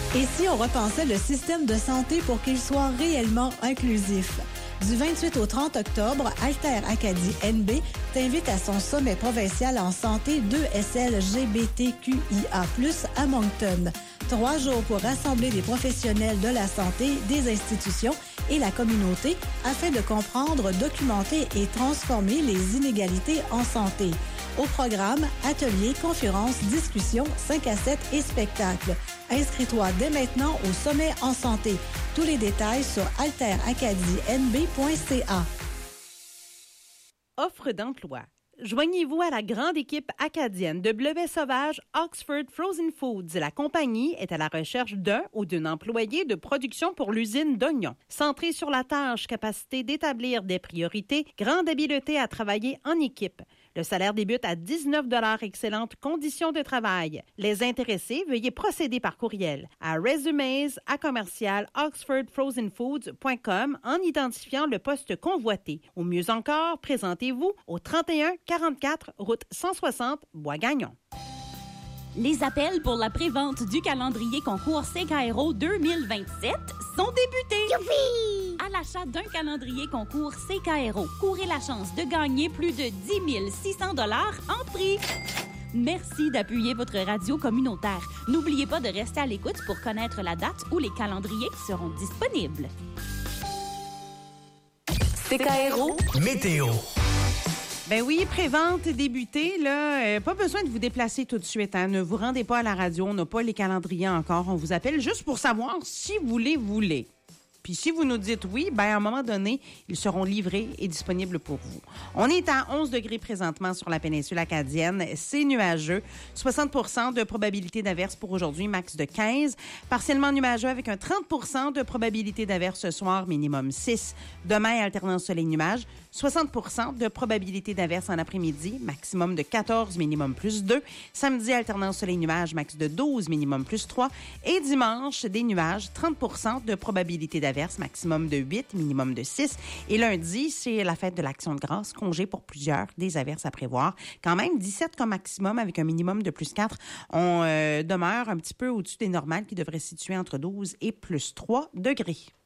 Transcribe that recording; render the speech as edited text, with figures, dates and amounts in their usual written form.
Et si on repensait le système de santé pour qu'il soit réellement inclusif? Du 28 au 30 octobre, Alter Acadie NB t'invite à son sommet provincial en santé 2SLGBTQIA+, à Moncton. 3 jours pour rassembler des professionnels de la santé, des institutions et la communauté afin de comprendre, documenter et transformer les inégalités en santé. Au programme, ateliers, conférences, discussions, 5 à 7 et spectacles. Inscris-toi dès maintenant au Sommet en santé. Tous les détails sur alteracadienb.ca. Offre d'emploi. Joignez-vous à la grande équipe acadienne de bleuets sauvages Oxford Frozen Foods. La compagnie est à la recherche d'un ou d'une employée de production pour l'usine d'oignons. Centrée sur la tâche, capacité d'établir des priorités, grande habileté à travailler en équipe. Le salaire débute à 19 $, excellentes conditions de travail. Les intéressés, veuillez procéder par courriel à resumes@oxfordfrozenfoods.com en identifiant le poste convoité. Ou mieux encore, présentez-vous au 3144 route 160 Bois-Gagnon. Les appels pour la prévente du calendrier concours CKRO 2027 sont débutés. Youpi! À l'achat d'un calendrier concours CKRO, courez la chance de gagner plus de 10 600 $ en prix. Merci d'appuyer votre radio communautaire. N'oubliez pas de rester à l'écoute pour connaître la date où les calendriers seront disponibles. CKRO Météo. Ben oui, prévente débutée, là, pas besoin de vous déplacer tout de suite. Hein. Ne vous rendez pas à la radio, on n'a pas les calendriers encore. On vous appelle juste pour savoir si vous les voulez. Puis si vous nous dites oui, ben à un moment donné, ils seront livrés et disponibles pour vous. On est à 11 degrés présentement sur la péninsule acadienne. C'est nuageux. 60 de probabilité d'averse pour aujourd'hui, max de 15. Partiellement nuageux avec un 30 de probabilité d'averse ce soir, minimum 6. Demain, alternance soleil-nuage. 60 de probabilité d'averse en après-midi, maximum de 14, minimum plus 2. Samedi, alternance soleil-nuage, max de 12, minimum plus 3. Et dimanche, des nuages, 30 de probabilité d'averse, maximum de 8, minimum de 6. Et lundi, c'est la fête de l'Action de grâce, congé pour plusieurs, des averses à prévoir. Quand même, 17 comme maximum avec un minimum de plus 4. On demeure un petit peu au-dessus des normales qui devraient se situer entre 12 et plus 3 degrés.